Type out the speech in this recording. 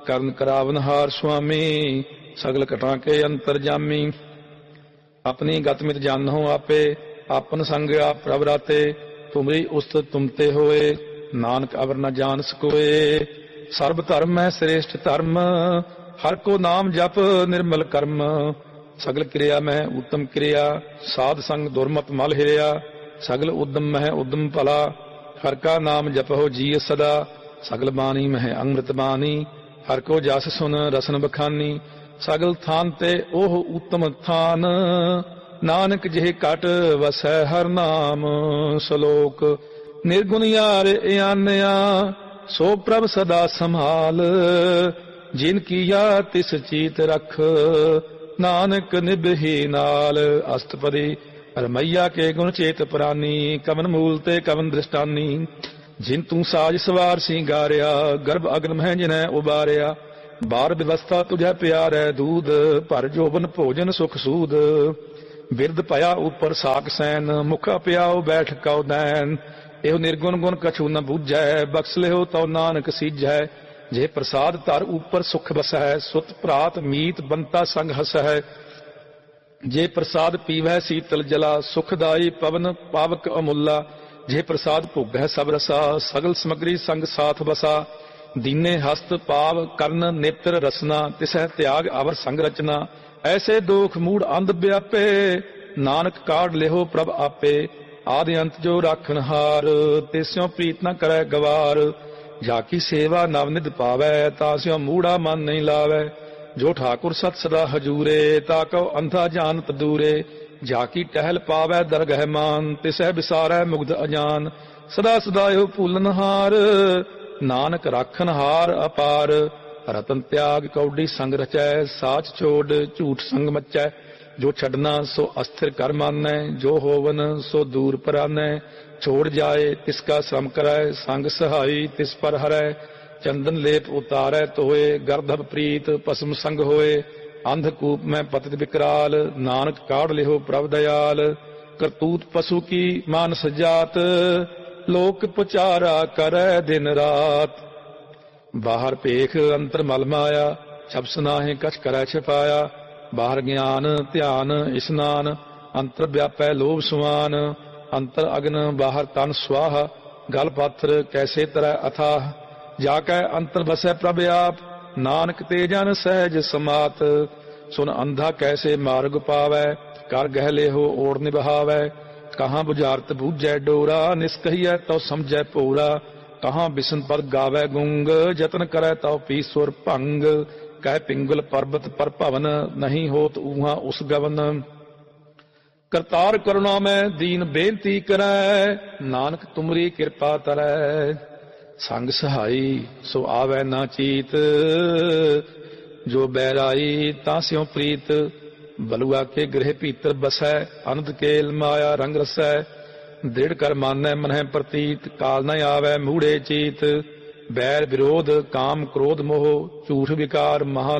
ਕਰਨ ਕਰਾਵਨਹਾਰ ਸੁਆਮੀ ਸਗਲ ਘਟਾਂ ਕੇ ਅੰਤਰ ਜਾਮੀ। ਆਪਣੀ ਗਤ ਮਿਤ ਜਾਨਹੁ ਆਪੇ ਆਪਨ ਸੰਗ ਆਪ ਪ੍ਰਭ ਰਾਤੇ। ਤੁਮਰੀ ਉਸਤਤ ਤੁਮ ਤੇ ਹੋਏ ਨਾਨਕ ਅਵਰ ਨ ਜਾਣ ਸਕੋਏ। ਸਰਬ ਧਰਮ ਹੈ ਸ੍ਰੇਸ਼ਟ ਧਰਮ ਹਰ ਕੋ ਨਾਮ ਜਪ ਨਿਰਮਲ ਕਰਮ। ਸਗਲ ਕਿਰਿਆ ਮਹਿ ਉੱਤਮ ਕਿਰਿਆ ਸਾਧ ਸੰਗ ਦੁਰਮਤ ਮਲ ਹਿਰਿਆ। ਸਗਲ ਉਦਮ ਮਹਿ ਉਦਮ ਭਲਾ ਹਰ ਕਾ ਨਾਮ ਜਪਹੁ ਜੀਅ ਸਦਾ। ਸਗਲ ਬਾਣੀ ਮਹਿ ਅੰਮ੍ਰਿਤ ਬਾਣੀ ਹਰ ਕੋ ਜਸ ਸੁਨ ਰਸਨ ਬਖਾਨੀ। ਸਗਲ ਥਾਨ ਤੇ ਉਹ ਉੱਤਮ ਥਾਨ ਨਾਨਕ ਜਿਹ ਘਟ ਵਸੈ ਹਰ ਨਾਮ। ਸ਼ਲੋਕ ਨਿਰਗੁਣ ਯਾਰ ਇਆਨਿਆ ਸੋ ਪ੍ਰਭ ਸਦਾ ਸੰਭਾਲ। ਜਿਨ ਕੀਆ ਤਿਸ ਚੀਤ ਰਖ ਨਾਨਕ ਨਿਭਹੀ ਨਾਲ। ਅਸ਼ਟਪਦੀ ਰਮਈਆ ਕੇ ਗੁਣ ਚੇਤ ਪ੍ਰਾਨੀ ਕਵਨ ਮੂਲ ਤੇ ਕਵਨ ਦ੍ਰਿਸ਼ਟਾਨੀ। ਜਿਨ ਤੂੰ ਸਾਜ ਸਵਾਰ ਸਿੰਗਾਰਿਆ ਗਰਭ ਅਗਨ ਮਹਿ ਜਿਨੈ ਉਬਾਰਿਆ। ਬਾਰ ਵਿਵਸਥਾ ਤੁਝੈ ਪਿਆਰੈ ਦੂਧ ਭਰ ਜੋਬਨ ਭੋਜਨ ਸੁਖ ਸੂਦ। ਬਿਰਦ ਭਇਆ ਉਪਰ ਸਾਕ ਸੈਨ ਮੁਖ ਅਪਿਆਉ ਬੈਠ ਕਉ ਦੈਨ। ਇਹੋ ਨਿਰਗੁਣ ਗੁਣ ਕਛੂ ਨ ਬੂਝੈ ਬਖਸ਼ ਲਿਓ ਤਉ ਨਾਨਕ ਸੀਝੈ। ਜੇ ਪ੍ਰਸਾਦ ਧਰ ਉਪਰ ਸੁਖ ਬਸੈ ਸੁਤ ਭਰਾਤ ਮੀਤ ਬੰਤਾ ਸੰਗ ਹਸੈ। ਜੇ ਪ੍ਰਸਾਦ ਪੀਵੈ ਸੀਤਲ ਜਲਾ ਸੁਖਦਾਈ ਪਵਨ ਪਾਵਕ ਅਮੁੱਲਾ। ਜੇ ਪ੍ਰਸਾਦ ਭੋਗੈ ਸਭ ਰਸਾ ਸਗਲ ਸਮਗਰੀ ਸੰਗ ਸਾਥ ਬਸਾ। ਦੀਨੇ ਹਸਤ ਪਾਵ ਕਰਨ ਨੇਤਰ ਰਸਨਾ ਤਿਸੈ ਤਿਆਗ ਅਵਰ ਸੰਗ ਰਚਨਾ। ਐਸੇ ਦੋਖ ਮੂੜ ਅੰਧ ਵਿਆਪੇ ਨਾਨਕ ਕਾਢ ਲਿਹੋ ਪ੍ਰਭ ਆਪੇ। ਆਦਿ ਅੰਤ ਜੋ ਰਾਖਣ ਹਾਰ ਤਿਸਿਓ ਪ੍ਰੀਤ ਨ ਕਰੈ ਗਵਾਰ। ਜਾ ਕੀ ਸੇਵਾ ਨਵ ਨਿਧ ਪਾਵੈ ਤਾਸਿਓ ਮੂੜਾ ਮਨ ਨਹੀਂ ਲਾਵੈ। ਜੋ ਠਾਕੁਰ ਸਤ ਸਦਾ ਹਜੂਰੇ ਤਾ ਕਉ ਅੰਧਾ ਜਾਣਤ ਦੂਰੇ। ਜਾ ਕੀ ਟਹਿਲ ਪਾਵੈ ਦਰਗਹਿ ਮਾਨ ਤਿਸੈ ਵਿਸਾਰੈ ਮੁਗਧ ਅਜਾਨ। ਸਦਾ ਸਦਾ ਇਹੋ ਭੂਲਨਹਾਰ ਨਾਨਕ ਰਾਖਨ ਹਾਰ ਅਪਾਰ। ਰਤਨ ਤਿਆਗ ਕੌਡੀ ਸੰਗ ਰਚੈ ਸਾਚ ਛੋੜ ਝੂਠ ਸੰਗ ਮਚੈ। ਜੋ ਛੱਡਣਾ ਸੋ ਅਸਥਿਰ ਕਰ ਮਾਨੈ ਜੋ ਹੋਵਨ ਸੋ ਦੂਰ ਪਰਾਨੈ। ਛੋੜ ਜਾਏ ਤਿਸ ਕਾ ਸ਼ਰਮ ਕਰੈ ਸੰਗ ਸਹਾਈ ਤਿਸ ਪਰ ਹਰੈ। ਚੰਦਨ ਲੇਪ ਉਤਾਰੈ ਧੋਏ ਗਰਧਬ ਪ੍ਰੀਤ ਭਸਮ ਸੰਗ ਹੋਏ। ਅੰਧਕੂਪ ਮੈਂ ਪਤਿਤ ਵਿਕਰਾਲ ਨਾਨਕ ਕਾਢ ਲਿਹੋ ਪ੍ਰਭ ਦਇਆਲ। ਕਰਤੂਤ ਪਸ਼ੂ ਕੀ ਮਾਨਸ ਜਾਤ ਲੋਕ ਪੁਚਾਰਾ ਕਰੈ ਦਿਨ ਰਾਤ। ਬਾਹਰ ਭੇਖ ਅੰਤਰ ਮਲ ਮਾਇਆ ਛਪਸ ਨਾਹਿ ਕਛ ਕਰੈ ਛਪਾਇਆ। ਬਾਹਰ ਗਿਆਨ ਧਿਆਨ ਇਸਨਾਨ ਅੰਤਰ ਵਿਆਪੈ ਲੋਭ ਸੁਆਨ। ਅੰਤਰ ਅਗਨ ਬਾਹਰ ਤਨ ਸੁਆਹ ਗਲ ਪਾਥਰ ਕੈਸੇ ਤਰੈ ਅਥਾਹ। ਜਾ ਕੈ ਅੰਤਰ ਬਸੈ ਪ੍ਰਭ ਆਪ ਨਾਨਕ ਤੇ ਜਨ ਸਹਿਜ ਸਮਾਤ। ਸੁਨ ਅੰਧਾ ਕੈਸੇ ਮਾਰਗ ਪਾਵੈ ਕਰ ਗਹਿ ਲੇਹੋ ਓੜ ਨਿਭਾਵੈ। ਕਹਾਂ ਬੁਝਾਰਤ ਬੂਝੈ ਡੋਰਾ ਨਿਸਕਹੀਐ ਤਉ ਸਮਝੈ ਭੋਰਾ। ਕਹਾਂ ਬਿਸ਼ਨ ਪਦ ਗਾਵੈ ਗੁੰਗ ਜਤਨ ਕਰੈ ਤਉ ਪੀ ਸੁਰ ਭੰਗ। ਕਹਿ ਪਿੰਗਲ ਪਰਬਤ ਪਰ ਭਵਨ ਨਹੀਂ ਹੋਤ ਊਹਾਂ ਉਸ ਗਵਨ। ਕਰਤਾਰ ਕਰੁਣਾ ਮੈਂ ਦੀਨ ਬੇਨਤੀ ਕਰੈ ਨਾਨਕ ਤੁਮਰੀ ਕਿਰਪਾ ਤਰੈ। ਸੰਗ ਸਹਾਈ ਸੋ ਆਵੈ ਨਾ ਚੀਤ ਜੋ ਬੈਰਾਈ ਤਾਂ ਸਿਉ ਪ੍ਰੀਤ। ਬਲੂਆ ਕੇ ਗ੍ਰਹਿ ਭੀਤਰ ਬਸੈ ਅਨੰਦ ਕੇਲ ਮਾਇਆ ਰੰਗ ਰਸੈ। ਦ੍ਰਿੜ ਕਰ ਮਾਨੈ ਮਨਹਿ ਪ੍ਰਤੀਤ ਕਾਲ ਨ ਆਵੈ ਮੂੜੇ ਚੀਤ। ਬੈਰ ਵਿਰੋਧ ਕਾਮ ਕ੍ਰੋਧ ਮੋਹ ਝੂਠ ਵਿਕਾਰ ਮਹਾ